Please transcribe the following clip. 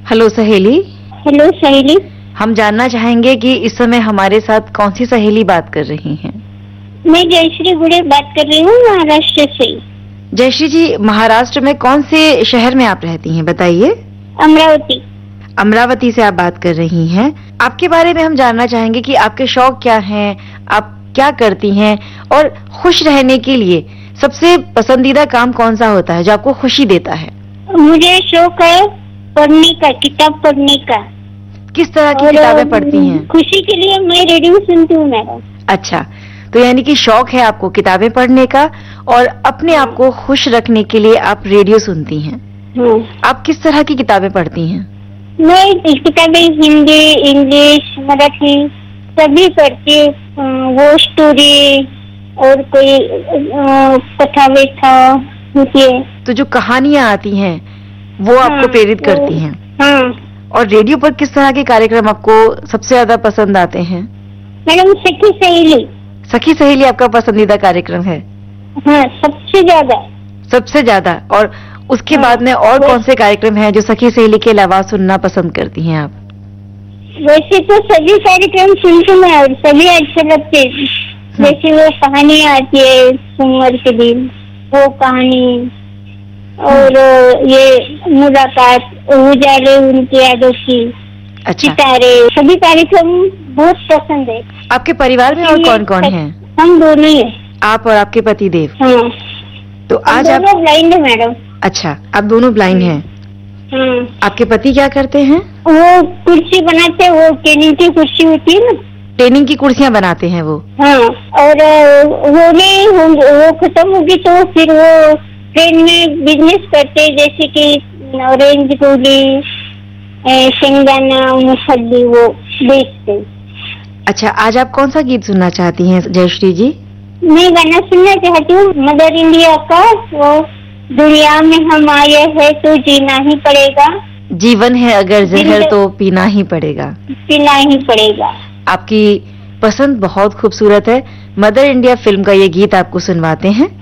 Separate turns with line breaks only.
Hello सहेली।
Hello सहेली।
हम जानना चाहेंगे कि इस समय हमारे साथ कौन सी सहेली बात कर रही हैं।
मैं जयश्री गुड़े बात कर रही हूँ महाराष्ट्र से।
जयश्री जी, महाराष्ट्र में कौन से शहर में आप रहती हैं, बताइए।
अमरावती।
अमरावती से आप बात कर रही हैं। आपके बारे में हम जानना चाहेंगे कि आपके शौक क्या हैं, आप क्या करती हैं और खुश रहने के लिए सबसे पसंदीदा काम कौन सा होता है जो आपको खुशी देता है।
मुझे शौक है पढ़ने का, किताब पढ़ने का।
किस तरह की किताबें पढ़ती हैं?
खुशी के लिए मैं रेडियो सुनती हूँ मैडम।
अच्छा, तो यानी कि शौक है आपको किताबें पढ़ने का और अपने आप को खुश रखने के लिए आप रेडियो सुनती हैं। आप किस तरह की किताबें पढ़ती हैं?
मैं किताबें हिंदी, इंग्लिश, मराठी सभी पढ़ती हूँ। वो स्टोरी और कोई कथा व्यथा होती है
तो जो कहानियाँ आती हैं वो आपको प्रेरित करती हैं। और रेडियो पर किस तरह के कार्यक्रम आपको सबसे ज्यादा पसंद आते हैं?
मैडम सखी सहेली।
सखी सहेली आपका पसंदीदा कार्यक्रम है?
हाँ, सबसे ज्यादा।
सबसे ज्यादा। और उसके बाद में और कौन से कार्यक्रम हैं जो सखी सहेली के अलावा सुनना पसंद करती हैं आप?
वैसे तो सभी कार्यक्रम सुनती हूँ और सभी अच्छे लगते हैं। जैसे वो कहानी आती है सोमवार के दिन, वो कहानी और ये मुलाकात उजाले उनकी यादों की।
अच्छा।
सितारे, सभी कार्यक्रम बहुत पसंद है।
आपके परिवार में और कौन कौन है?
हम दोनों ही है।
आप और आपके पति देव?
हाँ।
तो आज आप
ब्लाइंड है मैडम।
अच्छा, आप दोनों ब्लाइंड हैं। आपके पति क्या करते हैं?
वो कुर्सी बनाते हैं, वो ट्रेनिंग की कुर्सी होती है ना,
ट्रेनिंग की कुर्सियाँ बनाते हैं वो।
हाँ, और वो खत्म होगी तो फिर वो ट्रेन में बिजनेस करते हैं, जैसे कि ऑरेंज गोली, शेंगदाना, मूंगफली वो बेचते।
अच्छा, आज आप कौन सा गीत सुनना चाहती हैं जयश्री जी?
मैं गाना सुनना चाहती हूँ मदर इंडिया का, वो दुनिया में हम आए हैं तो जीना ही पड़ेगा,
जीवन है अगर जहर तो पीना ही पड़ेगा।
पीना ही पड़ेगा।
आपकी पसंद बहुत खूबसूरत है। मदर इंडिया फिल्म का ये गीत आपको सुनवाते हैं।